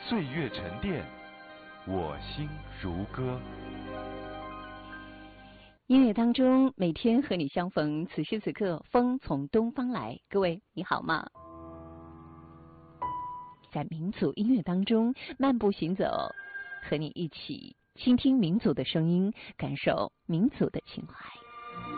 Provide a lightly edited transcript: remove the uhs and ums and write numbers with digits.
岁月沉淀，我心如歌。 音乐当中，每天和你相逢，此时此刻，风从东方来。各位你好吗？在民族音乐当中漫步行走，和你一起倾听民族的声音，感受民族的情怀。